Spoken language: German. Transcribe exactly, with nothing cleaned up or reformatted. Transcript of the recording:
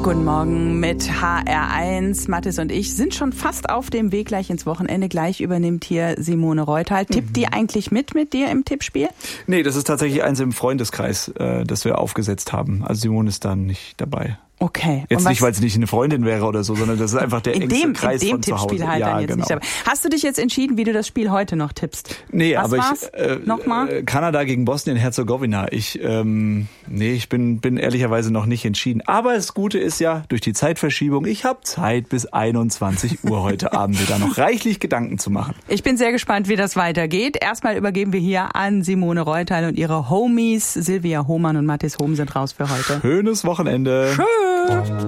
Guten Morgen mit H R eins. Mathis und ich sind schon fast auf dem Weg gleich ins Wochenende. Gleich übernimmt hier Simone Reutal. Tippt die eigentlich mit mit dir im Tippspiel? Nee, das ist tatsächlich eins im Freundeskreis, äh, das wir aufgesetzt haben. Also Simone ist da nicht dabei. Okay. Jetzt nicht, weil es nicht eine Freundin wäre oder so, sondern das ist einfach der in engste dem, Kreis in dem von zu Hause. Tippspiel halt ja, dann jetzt genau. nicht dabei. Hast du dich jetzt entschieden, wie du das Spiel heute noch tippst? Nee, Was aber war's? ich äh, Nochmal? Kanada gegen Bosnien-Herzegowina. Ich ähm, nee, ich bin bin ehrlicherweise noch nicht entschieden. Aber das Gute ist ja, durch die Zeitverschiebung, ich habe Zeit bis einundzwanzig Uhr heute Abend wieder noch reichlich Gedanken zu machen. Ich bin sehr gespannt, wie das weitergeht. Erstmal übergeben wir hier an Simone Reutal und ihre Homies. Silvia Hohmann und Mathis Hohm sind raus für heute. Schönes Wochenende. Tschüss.